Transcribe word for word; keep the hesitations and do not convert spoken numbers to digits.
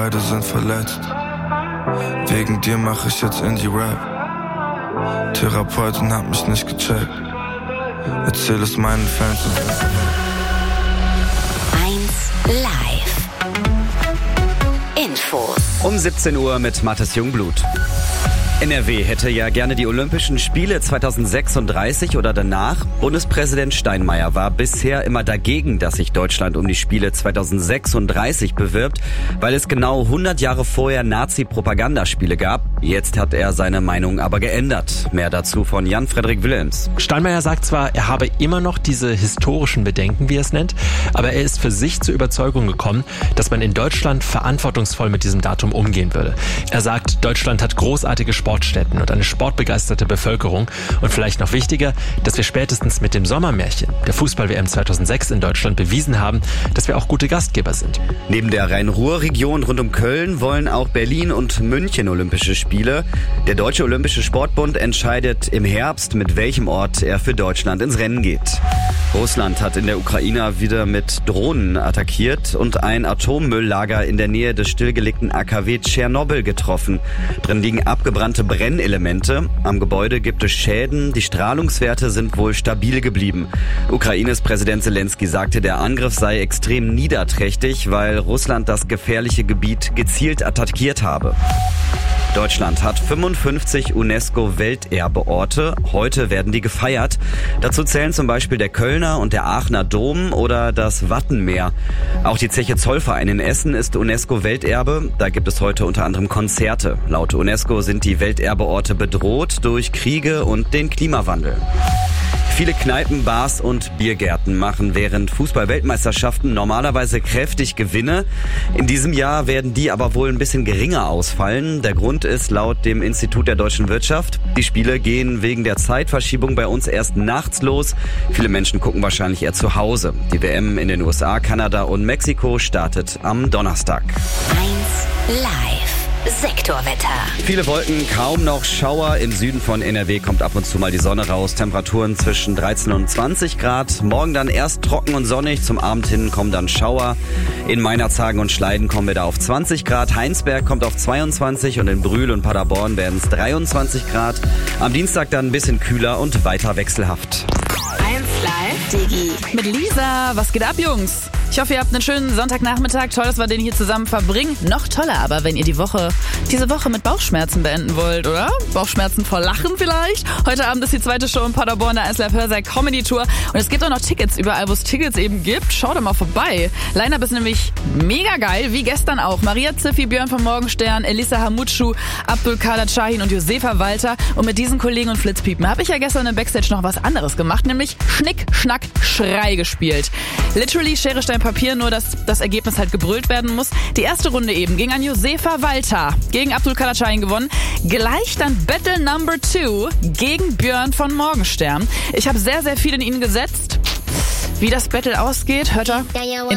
beide sind verletzt. Wegen dir mach ich jetzt Indie-Rap. Therapeutin hat mich nicht gecheckt. Erzähl es meinen Fans. eins Live. Infos. Um siebzehn Uhr mit Mathis Jungblut. N R W hätte ja gerne die Olympischen Spiele zweitausendsechsunddreißig oder danach. Bundespräsident Steinmeier war bisher immer dagegen, dass sich Deutschland um die Spiele zweitausendsechsunddreißig bewirbt, weil es genau hundert Jahre vorher Nazi-Propagandaspiele gab. Jetzt hat er seine Meinung aber geändert. Mehr dazu von Jan-Frederik Wilhelms. Steinmeier sagt zwar, er habe immer noch diese historischen Bedenken, wie er es nennt, aber er ist für sich zur Überzeugung gekommen, dass man in Deutschland verantwortungsvoll mit diesem Datum umgehen würde. Er sagt, Deutschland hat großartige Sportstätten und eine sportbegeisterte Bevölkerung und vielleicht noch wichtiger, dass wir spätestens mit dem Sommermärchen der Fußball-W M zweitausendsechs in Deutschland bewiesen haben, dass wir auch gute Gastgeber sind. Neben der Rhein-Ruhr-Region rund um Köln wollen auch Berlin und München Olympische Spiele. Der Deutsche Olympische Sportbund entscheidet im Herbst, mit welchem Ort er für Deutschland ins Rennen geht. Russland hat in der Ukraine wieder mit Drohnen attackiert und ein Atommülllager in der Nähe des stillgelegten A K W Tschernobyl getroffen. Drin liegen abgebrannte Brennelemente. Am Gebäude gibt es Schäden. Die Strahlungswerte sind wohl stabil geblieben. Ukraines Präsident Zelensky sagte, der Angriff sei extrem niederträchtig, weil Russland das gefährliche Gebiet gezielt attackiert habe. Deutschland hat fünfundfünfzig UNESCO-Welterbeorte. Heute werden die gefeiert. Dazu zählen zum Beispiel der Kölner und der Aachener Dom oder das Wattenmeer. Auch die Zeche Zollverein in Essen ist UNESCO-Welterbe. Da gibt es heute unter anderem Konzerte. Laut UNESCO sind die Welterbeorte bedroht durch Kriege und den Klimawandel. Viele Kneipen, Bars und Biergärten machen während Fußball-Weltmeisterschaften normalerweise kräftig Gewinne. In diesem Jahr werden die aber wohl ein bisschen geringer ausfallen. Der Grund ist laut dem Institut der deutschen Wirtschaft: Die Spiele gehen wegen der Zeitverschiebung bei uns erst nachts los. Viele Menschen gucken wahrscheinlich eher zu Hause. Die W M in den U S A, Kanada und Mexiko startet am Donnerstag. eins Live. Sektorwetter. Viele Wolken, kaum noch Schauer. Im Süden von N R W kommt ab und zu mal die Sonne raus. Temperaturen zwischen dreizehn und zwanzig Grad. Morgen dann erst trocken und sonnig. Zum Abend hin kommen dann Schauer. In Meinerzhagen und Schleiden kommen wir da auf zwanzig Grad. Heinsberg kommt auf zweiundzwanzig und in Brühl und Paderborn werden es dreiundzwanzig Grad. Am Dienstag dann ein bisschen kühler und weiter wechselhaft. eins Live. Digi. Mit Lisa. Was geht ab, Jungs? Ich hoffe, ihr habt einen schönen Sonntagnachmittag. Toll, dass wir den hier zusammen verbringen. Noch toller aber, wenn ihr die Woche, diese Woche mit Bauchschmerzen beenden wollt, oder? Bauchschmerzen vor Lachen vielleicht? Heute Abend ist die zweite Show in Paderborn, der eins Live Hörsaal Comedy Tour. Und es gibt auch noch Tickets überall, wo es Tickets eben gibt. Schaut doch mal vorbei. Line-Up ist nämlich mega geil, wie gestern auch. Maria Ziffi, Björn vom Morgenstern, Elisa Hamutschu, Abdul Kader Shahin und Josefa Walter. Und mit diesen Kollegen und Flitzpiepen habe ich ja gestern im Backstage noch was anderes gemacht, nämlich Schnick, Schnack, Schrei gespielt. Literally Schere, Stein, Papier, nur dass das Ergebnis halt gebrüllt werden muss. Die erste Runde eben ging an Josefa Walter, gegen Abdul Kader Shahin gewonnen. Gleich dann Battle Number Two gegen Björn von Morgenstern. Ich habe sehr, sehr viel in ihn gesetzt. Wie das Battle ausgeht, hört ihr